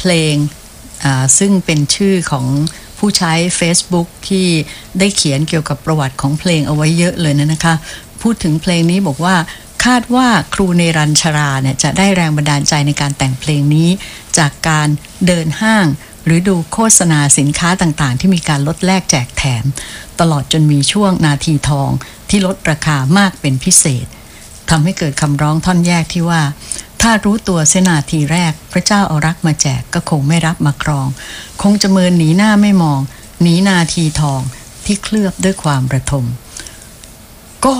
ลงซึ่งเป็นชื่อของผู้ใช้ Facebook ที่ได้เขียนเกี่ยวกับประวัติของเพลงเอาไว้เยอะเลยนะคะพูดถึงเพลงนี้บอกว่าคาดว่าครูเนรัญชราเนี่ยจะได้แรงบันดาลใจในการแต่งเพลงนี้จากการเดินห้างหรือดูโฆษณาสินค้าต่างๆที่มีการลดแลกแจกแถมตลอดจนมีช่วงนาทีทองที่ลดราคามากเป็นพิเศษทำให้เกิดคำร้องท่อนแยกที่ว่าถ้ารู้ตัวเสียนาทีแรกพระเจ้าเอารักมาแจกก็คงไม่รับมาครองคงจะเมินหนีหน้าไม่มองหนีนาทีทองที่เคลือบด้วยความระทมก็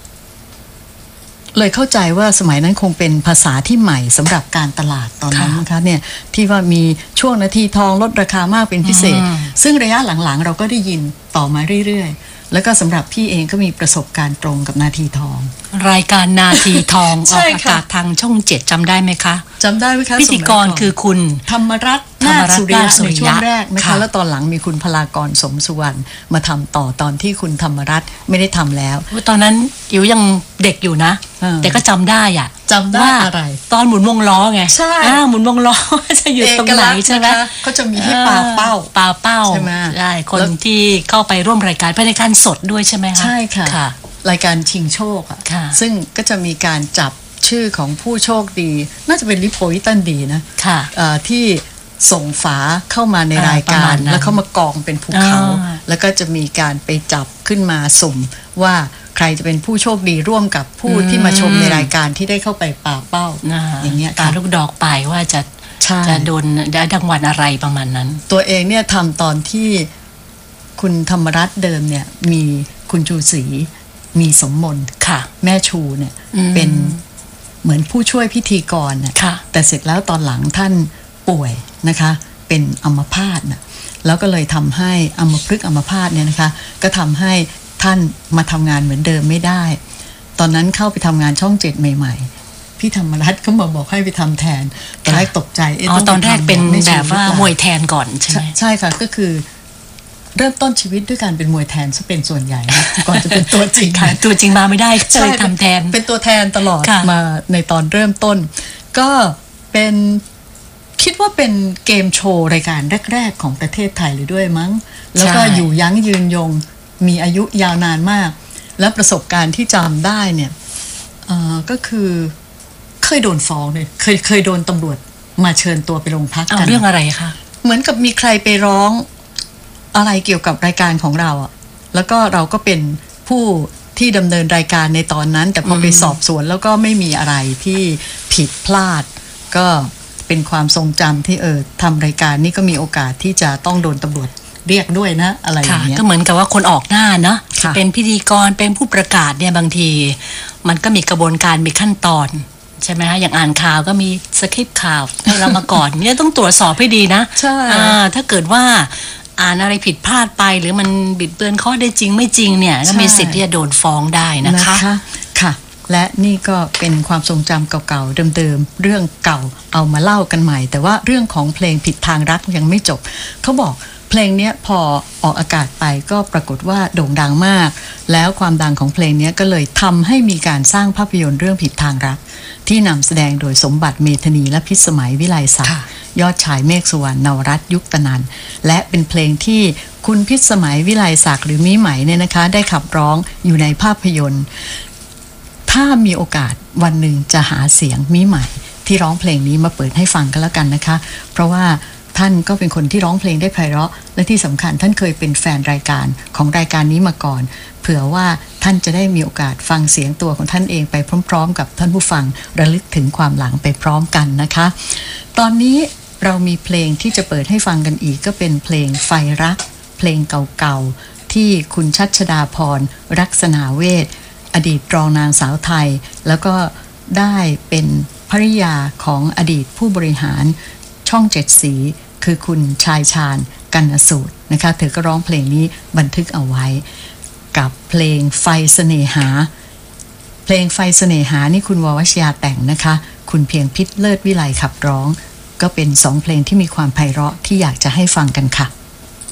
เลยเข้าใจว่าสมัยนั้นคงเป็นภาษาที่ใหม่สำหรับการตลาดตอนนั้นนะคะเนี่ยที่ว่ามีช่วงนาทีทองลดราคามากเป็นพิเศษซึ่งระยะหลังๆเราก็ได้ยินต่อมาเรื่อยๆแล้วก็สำหรับพี่เองก็มีประสบการณ์ตรงกับนาทีทองรายการนาทีทองออกอากาศทางช่อง 7จำได้ไหมคะจำได้ไหมคะพิธีกรคือคุณธรรมรัตน์นาคสุริยะในช่วงแรกนะคะแล้วตอนหลังมีคุณพลากรสมสุวรรณมาทำต่อตอนที่คุณธรรมรัตน์ไม่ได้ทำแล้วตอนนั้นอิ๋วยังเด็กอยู่นะแต่ก็จำได้อะจำได้อะไรตอนหมุนวงล้อไงใช่หมุนวงล้อจะอยู่ตรงไหนใช่ไหมเขาจะมีให้ปาเป้าใช่ไหมใช่คนที่เข้าไปร่วมรายการเป็นรายการสดด้วยใช่ไหมคะใช่ค่ะรายการชิงโชคอ่ะซึ่งก็จะมีการจับชื่อของผู้โชคดีน่าจะเป็นลิโพวิตันดีนะที่ส่งฝาเข้ามาในรายการแล้วเขามากองเป็นภูเขาแล้วก็จะมีการไปจับขึ้นมาสุ่มว่าใครจะเป็นผู้โชคดีร่วมกับผู้ที่มาชมในรายการที่ได้เข้าไปปาเป้าอย่างเงี้ยการลูกดอกไปว่าจะโดนได้รางวัลอะไรประมาณนั้นตัวเองเนี่ยทำตอนที่คุณธรรมรัตน์เดิมเนี่ยมีคุณชูศรีมีสมมนแม่ชูเนี่ยเป็นเหมือนผู้ช่วยพิธีกรน่ะแต่เสร็จแล้วตอนหลังท่านป่วยนะคะเป็นอัมพาตนะแล้วก็เลยทำให้อัมพฤกษ์อัมพาตเนี่ยนะคะก็ทำให้ท่านมาทำงานเหมือนเดิมไม่ได้ตอนนั้นเข้าไปทำงานช่อง 7ใหม่ๆพี่ธรรมรัตน์ก็มาบอกให้ไปทำแทนตอนแรกตกใจตอนแรกเป็นแบบว่ามวยแทนก่อนใช่ไหมใช่ค่ะก็คือเริ่มต้นชีวิตด้วยการเป็นมวยแทนซะเป็นส่วนใหญ่ก่อนจะเป็นตัวจริงตัวจริงมาไม่ได้ก็เลยทำแทนเป็นตัวแทนตลอดมาในตอนเริ่มต้นก็เป็นคิดว่าเป็นเกมโชว์รายการแรกๆของประเทศไทยเลยด้วยมั้งแล้วก็อยู่ยั้งยืนยงมีอายุยาวนานมากและประสบการณ์ที่จำได้เนี่ยก็คือเคยโดนฟ้องเลยเคยโดนตำรวจมาเชิญตัวไปโรงพักกันเรื่องอะไรคะเหมือนกับมีใครไปร้องอะไรเกี่ยวกับรายการของเราอ่ะแล้วก็เราก็เป็นผู้ที่ดำเนินรายการในตอนนั้นแต่พอไปสอบสวนแล้วก็ไม่มีอะไรที่ผิดพลาดก็เป็นความทรงจำที่ทำรายการนี่ก็มีโอกาสที่จะต้องโดนตำรวจเรียกด้วยนะอะไรอย่างเงี้ยก็เหมือนกับว่าคนออกหน้าเนาะเป็นพิธีกรเป็นผู้ประกาศเนี่ยบางทีมันก็มีกระบวนการมีขั้นตอนใช่ไหมคะอย่างอ่านข่าวก็มีสคริปต์ข่าวให้เรามาก่อนเนี่ยต้องตรวจสอบให้ดีนะใช่ถ้าเกิดว่าอ่านอะไรผิดพลาดไปหรือมันบิดเบือนข้อได้จริงไม่จริงเนี่ยก็มีสิทธิ์ที่จะโดนฟ้องได้นะคะค่ะและนี่ก็เป็นความทรงจำเก่าๆเดิมๆเรื่องเก่าเอามาเล่ากันใหม่แต่ว่าเรื่องของเพลงผิดทางรักยังไม่จบเขาบอกเพลงนี้พอออกอากาศไปก็ปรากฏว่าโด่งดังมากแล้วความดังของเพลงนี้ก็เลยทำให้มีการสร้างภาพยนตร์เรื่องผิดทางรักที่นำแสดงโดยสมบัติเมธานีและพิสมัยวิไลศักดิ์ยอดชายเมฆสุวรรณนวรัตน์ยุคตนันและเป็นเพลงที่คุณพิสมัยวิไลศักดิ์หรือมิไหมเนี่ยนะคะได้ขับร้องอยู่ในภาพยนตร์ถ้ามีโอกาสวันหนึ่งจะหาเสียงมิไหมที่ร้องเพลงนี้มาเปิดให้ฟังกันแล้วกันนะคะเพราะว่าท่านก็เป็นคนที่ร้องเพลงได้ไพเราะและที่สำคัญท่านเคยเป็นแฟนรายการของรายการนี้มาก่อนเผื่อว่าท่านจะได้มีโอกาสฟังเสียงตัวของท่านเองไปพร้อมๆกับท่านผู้ฟังระลึกถึงความหลังไปพร้อมกันนะคะตอนนี้เรามีเพลงที่จะเปิดให้ฟังกันอีกก็เป็นเพลงไฟรักเพลงเก่าๆที่คุณชัชดาพรรักษณาเวชอดีตรองนางสาวไทยแล้วก็ได้เป็นภริยาของอดีตผู้บริหารช่อง7สีคือคุณชายชาญกนสูตรนะคะเธอก็ร้องเพลงนี้บันทึกเอาไว้กับเพลงไฟเสน่หาเพลงไฟเสน่หานี่คุณววชยาแต่งนะคะคุณเพียงพิษเลิศวิไลขับร้องก็เป็น2เพลงที่มีความไพเราะที่อยากจะให้ฟังกันค่ะ